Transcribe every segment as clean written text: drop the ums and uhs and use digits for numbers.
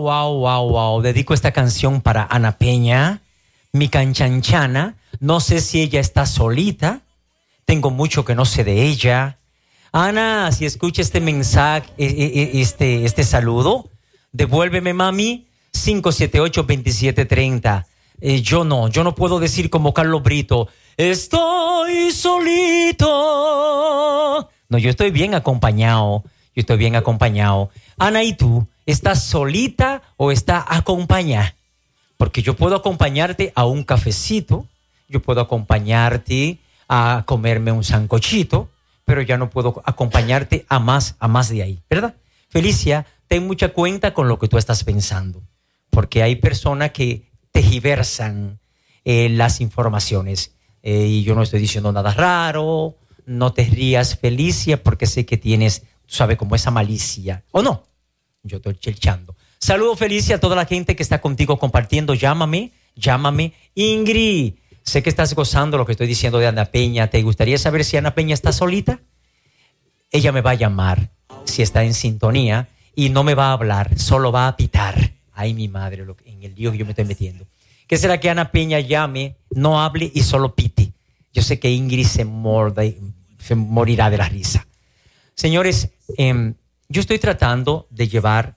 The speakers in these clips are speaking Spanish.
Wow. Dedico esta canción para Ana Peña, mi canchanchana. No sé si ella está solita. Tengo mucho que no sé de ella. Ana, si escucha este mensaje, este saludo, devuélveme, mami, 578-2730. Yo no puedo decir como Carlos Brito, estoy solito. No, yo estoy bien acompañado. Ana, ¿y tú? ¿Estás solita o estás acompañada? Porque yo puedo acompañarte a un cafecito, yo puedo acompañarte a comerme un sancochito, pero ya no puedo acompañarte a más de ahí, ¿verdad? Felicia, ten mucha cuenta con lo que tú estás pensando, porque hay personas que tergiversan las informaciones. Y yo no estoy diciendo nada raro, no te rías, Felicia, porque sé que tienes, tú sabes, como esa malicia, ¿o no? Yo estoy chelchando. Saludos, Felicia, a toda la gente que está contigo compartiendo. Llámame. Ingrid, sé que estás gozando lo que estoy diciendo de Ana Peña. ¿Te gustaría saber si Ana Peña está solita? Ella me va a llamar si está en sintonía y no me va a hablar, solo va a pitar. Ay, mi madre, en el lío que yo me estoy metiendo. ¿Qué será que Ana Peña llame, no hable y solo pite? Yo sé que Ingrid se morirá de la risa. Señores, yo estoy tratando de llevar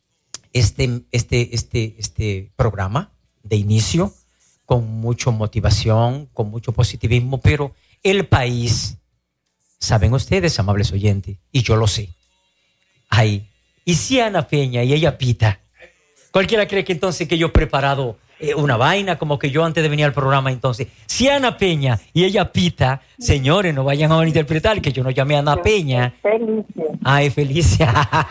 este programa de inicio con mucha motivación, con mucho positivismo, pero el país, saben ustedes, amables oyentes, y yo lo sé. Ay, y si Ana Peña y ella pita, cualquiera cree que entonces que yo he preparado una vaina, como que yo antes de venir al programa, entonces, si Ana Peña y ella pita, señores, no vayan a interpretar que yo no llamé a Ana Peña. Felicia. Ay, Felicia.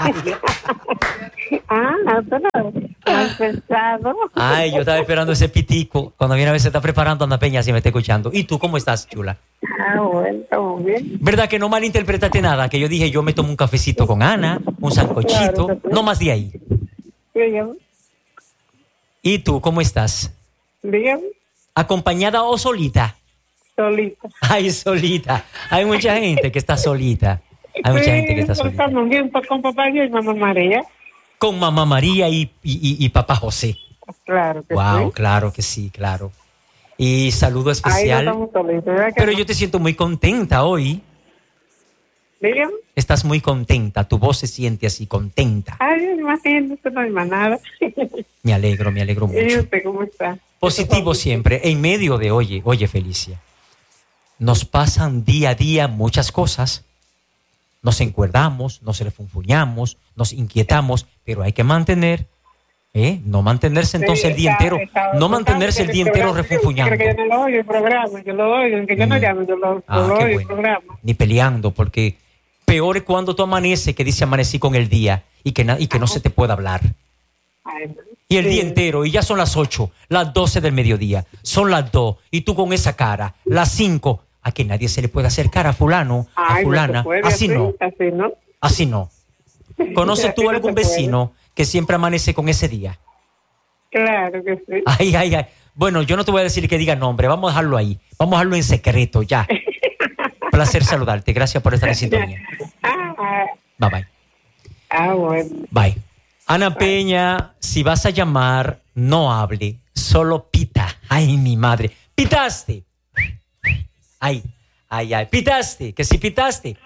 Pero has pensado. Ay, yo estaba esperando ese pitico. Cuando viene a ver se está preparando Ana Peña, si me está escuchando. ¿Y tú cómo estás, chula? Bueno, estamos bien. ¿Verdad que no malinterpretaste nada? Que yo dije, yo me tomo un cafecito con Ana, un sancochito, Claro, no más de ahí. Dígame. ¿Y tú cómo estás? Dígame. ¿Acompañada o solita? Solita. Ay, solita. Hay mucha gente que está solita. Hay mucha gente que está solita. Estamos bien con papá y mamá María. Con mamá María y papá José. Claro que sí. Wow, claro que sí, claro. Y saludo especial. Ahí no estamos solitos, ¿verdad que pero no? yo te siento muy contenta hoy. Dígame. Estás muy contenta, tu voz se siente así, contenta. Ay, imagínate, no hay más nada. Me alegro ¿Y mucho. usted cómo está? Positivo siempre, en medio de oye Felicia, nos pasan día a día muchas cosas, nos encuerdamos, nos refunfuñamos, nos inquietamos, pero hay que mantener, no mantenerse entonces el día entero, no mantenerse el día entero refunfuñando. Yo no lo oigo el programa, yo lo oigo, aunque yo no llame, yo lo oigo el bueno. programa. Ni peleando, porque peor es cuando tú amaneces, que dice amanecí con el día y que no se te pueda hablar. Ay, Y el sí. día entero, y ya son las 8, las 12 del mediodía, son las 2, y tú con esa cara, las 5, a que nadie se le pueda acercar a fulano, a Ay, fulana, no se puede, así no, así no. ¿Conoces Así tú no algún se puede. vecino que siempre amanece con ese día? Claro que sí. Ay. Bueno, yo no te voy a decir que diga nombre, vamos a dejarlo ahí, vamos a dejarlo en secreto ya. Placer saludarte, gracias por estar en sintonía. Bye bye. Bueno. Bye. Ana Peña, si vas a llamar, no hable, solo pita. Ay, mi madre. ¡Pitaste! Ay. ¿Pitaste? ¿Que si pitaste?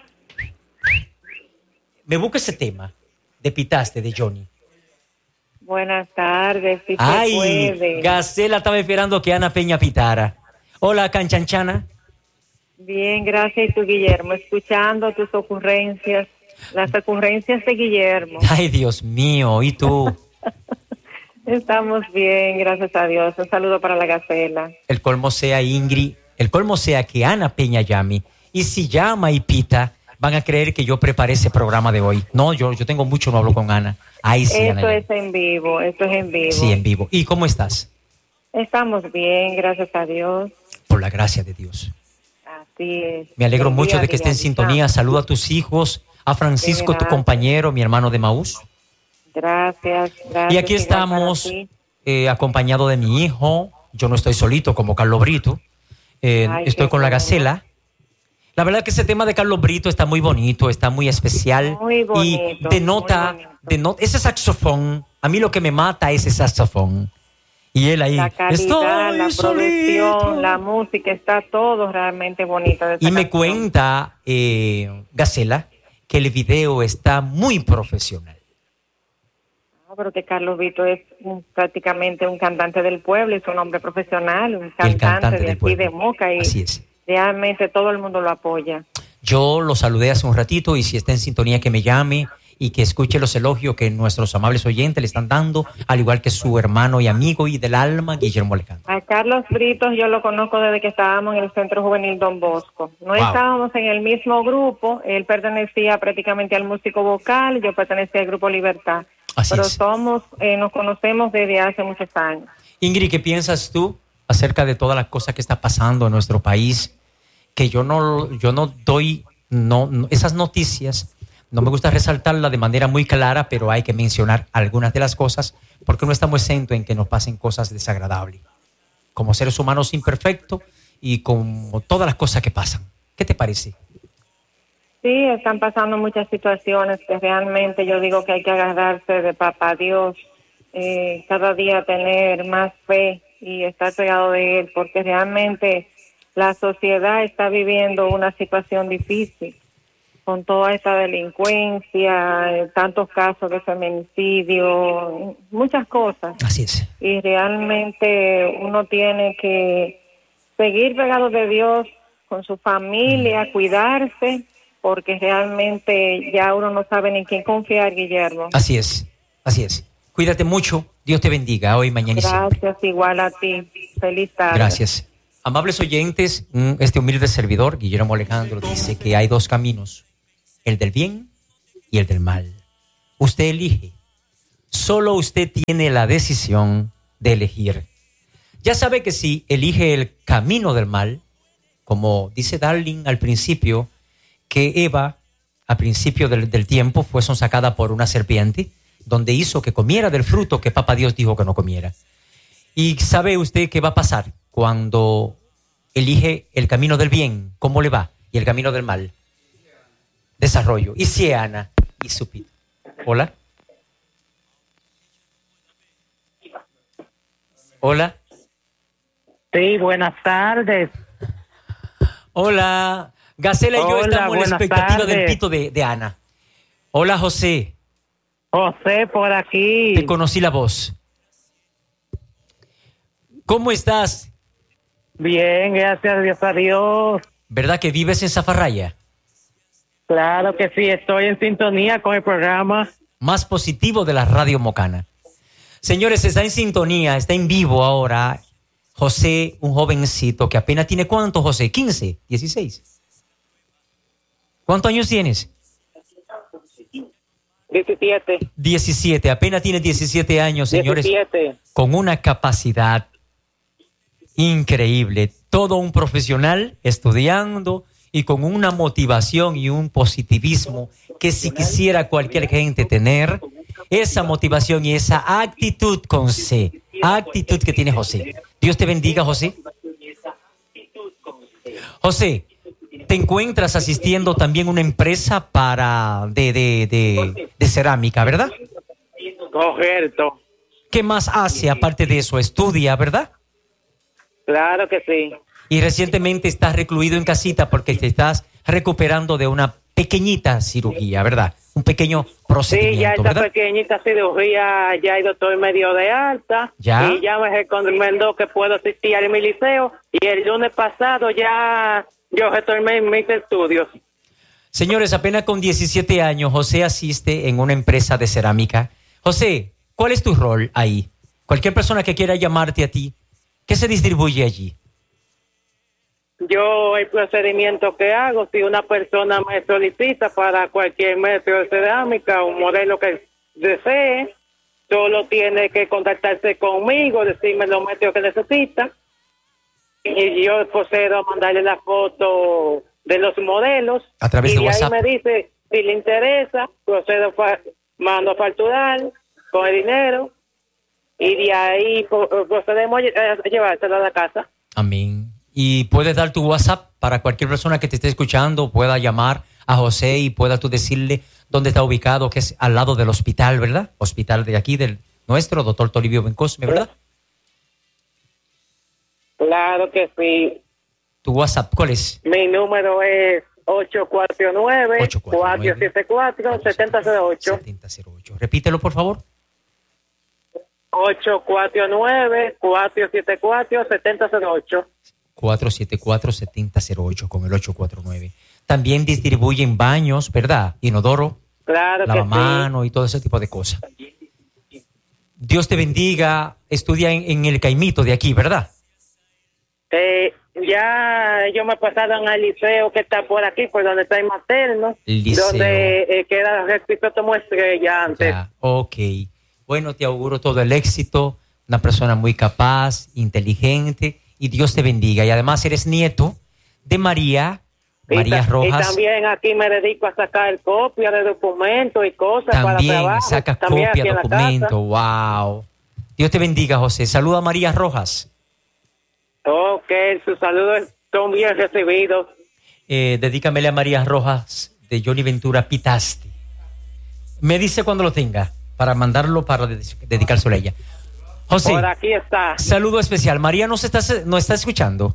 Me busca ese tema de pitaste de Johnny. Buenas tardes, si Ay, se puede. Gacela estaba esperando que Ana Peña pitara. Hola, canchanchana. Bien, gracias. Y tú, Guillermo, escuchando tus ocurrencias, las ocurrencias de Guillermo. Ay, Dios mío, ¿y tú? Estamos bien, gracias a Dios. Un saludo para la Gacela. El colmo sea Ingrid, el colmo sea que Ana Peña llame. Y si llama y pita, van a creer que yo preparé ese programa de hoy. No, yo tengo mucho, no hablo con Ana. Ay, sí, Esto Ana. es en vivo, esto es en vivo. Sí, en vivo. ¿Y cómo estás? Estamos bien, gracias a Dios. Por la gracia de Dios. Así es. Me alegro El mucho día de que esté en día. sintonía. Saluda a tus hijos, a Francisco, tu Gracias. compañero, mi hermano de Maús. Gracias. Y aquí igual estamos para ti. acompañado de mi hijo. Yo no estoy solito como Carlos Brito. Ay, Estoy qué con la bueno. Gacela. La verdad que ese tema de Carlos Brito está muy bonito, está muy especial. Muy bonito, y denota, muy bonito. ese saxofón. A mí lo que me mata es ese saxofón. Y él ahí, La calidad, estoy la solito. producción, la música, está todo realmente bonito. De esa Y me canción. cuenta, Gacela, que el video está muy profesional. No, pero que Carlos Vito es prácticamente un cantante del pueblo, es un hombre profesional, un El cantante de del aquí pueblo. de Moca, y Así es. realmente todo el mundo lo apoya. Yo lo saludé hace un ratito y si está en sintonía que me llame y que escuche los elogios que nuestros amables oyentes le están dando, al igual que su hermano y amigo y del alma, Guillermo Alejandro. A Carlos Britos yo lo conozco desde que estábamos en el Centro Juvenil Don Bosco. No estábamos en el mismo grupo, él pertenecía prácticamente al músico vocal, yo pertenecía al grupo Libertad. Así Pero es. nos conocemos desde hace muchos años. Ingrid, ¿qué piensas tú acerca de todas las cosas que está pasando en nuestro país? Que yo no doy esas noticias, no me gusta resaltarlas de manera muy clara, pero hay que mencionar algunas de las cosas porque no estamos exentos en que nos pasen cosas desagradables. Como seres humanos imperfectos y como todas las cosas que pasan. ¿Qué te parece? Sí, están pasando muchas situaciones que realmente yo digo que hay que agarrarse de papá Dios, cada día tener más fe y estar pegado de Él, porque realmente la sociedad está viviendo una situación difícil con toda esta delincuencia, tantos casos de feminicidio, muchas cosas. Así es. Y realmente uno tiene que seguir pegado de Dios con su familia, cuidarse, porque realmente ya uno no sabe ni en quién confiar, Guillermo. Así es, así es. Cuídate mucho, Dios te bendiga hoy, mañana y siempre. Gracias, igual a ti. Feliz tarde. Gracias. Amables oyentes, este humilde servidor, Guillermo Alejandro, dice que hay dos caminos, el del bien y el del mal. Usted elige. Solo usted tiene la decisión de elegir. Ya sabe que si elige el camino del mal, como dice Darling al principio, que Eva, al principio del tiempo, fue sonsacada por una serpiente, donde hizo que comiera del fruto que Papá Dios dijo que no comiera. ¿Y sabe usted qué va a pasar cuando elige el camino del bien? ¿Cómo le va? Y el camino del mal. Desarrollo. Y si Ana y Supito. Hola. Hola. Sí, buenas tardes. Hola. Gacela y yo Hola, estamos en la buenas expectativa tardes. del pito de Ana. Hola, José. José por aquí. Te conocí la voz. ¿Cómo estás? Bien, gracias a Dios. ¿Verdad que vives en Zafarraya? Claro que sí, estoy en sintonía con el programa. Más positivo de la radio mocana. Señores, está en sintonía, está en vivo ahora José, un jovencito que apenas tiene ¿cuánto, José? ¿15? ¿16? ¿Cuántos años tienes? 17. 17, apenas tiene 17 años, señores. 17. Con una capacidad increíble. Todo un profesional estudiando y con una motivación y un positivismo que si quisiera cualquier gente tener, esa motivación y esa actitud con C, actitud que tiene José. Dios te bendiga, José. José, te encuentras asistiendo también a una empresa de cerámica, ¿verdad? Correcto. ¿Qué más hace aparte de eso? Estudia, ¿verdad? Claro que sí. Y recientemente estás recluido en casita porque te estás recuperando de una pequeñita cirugía, ¿verdad? Un pequeño procedimiento, Sí, ya esta ¿verdad? pequeñita cirugía ya el doctor me dio de alta. ¿Ya? Y ya me recomendó que puedo asistir a mi liceo. Y el lunes pasado ya yo retorné en mis estudios. Señores, apenas con 17 años, José asiste en una empresa de cerámica. José, ¿cuál es tu rol ahí? Cualquier persona que quiera llamarte a ti, ¿qué se distribuye allí? Yo, el procedimiento que hago, si una persona me solicita para cualquier metro de cerámica o modelo que desee, solo tiene que contactarse conmigo, decirme los metros que necesita, y yo procedo a mandarle la foto de los modelos, A través y de de WhatsApp. ahí me dice si le interesa, procedo, mando a facturar con el dinero, y de ahí procedemos a llevárselo a la casa. Amén. Y puedes dar tu WhatsApp para cualquier persona que te esté escuchando, pueda llamar a José y pueda tú decirle dónde está ubicado, que es al lado del hospital, ¿verdad? Hospital de aquí, del nuestro, doctor Toribio Bencosme, ¿verdad? Claro que sí. ¿Tu WhatsApp cuál es? Mi número es 849-474-7008. 7008. Repítelo, por favor. 849-474-7008. 474-7008 con el 849. También distribuyen baños, ¿verdad? Inodoro, Claro que lavamano y todo ese tipo de cosas. Dios te bendiga. Estudia en el Caimito de aquí, ¿verdad? Ya ellos me pasaron al liceo que está por aquí, por donde está el materno, El liceo. donde queda Crisóstomo Estrella antes. Ya, ok. Bueno, te auguro todo el éxito. Una persona muy capaz, inteligente. Y Dios te bendiga. Y además eres nieto de María Rojas. Y también aquí me dedico a sacar copia de documentos y cosas para También trabajo. saca También copia, aquí en la documento. Wow. Dios te bendiga, José. Saluda a María Rojas. Ok, sus saludos son bien recibidos. Dedícamele a María Rojas de Johnny Ventura Pitaste. Me dice cuando lo tenga para mandarlo para dedicárselo a ella. José, Por aquí está. saludo especial. María nos está escuchando.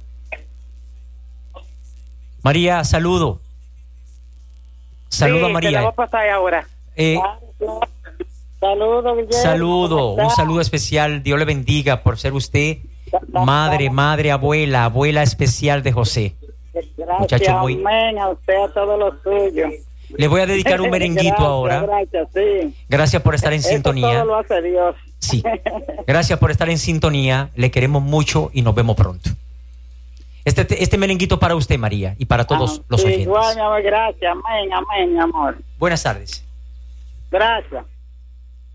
María, saludo. Saludo a Te la María. voy a pasar ahora. Saludos, Guillermo. Saludo, un saludo especial. Dios le bendiga por ser usted madre, abuela especial de José. Gracias, Muchacho muy... amén, a usted, a todo lo suyo. Le voy a dedicar un merenguito Gracias, ahora. Gracias, sí. Gracias por estar en sintonía. Todo lo hace Dios. Sí. Gracias por estar en sintonía. Le queremos mucho y nos vemos pronto. Este merenguito para usted, María, y para todos los oyentes. Igual, mi amor, gracias. Amén, amén, mi amor. Buenas tardes. Gracias.